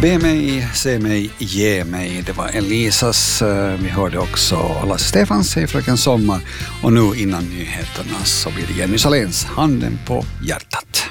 Be mig, se mig, ge mig. Det var Elisas. Vi hörde också Lasse Stefans, Hej fröken Sommar. Och nu innan nyheterna så blir det Jenny Saléns, Handen på hjärtat.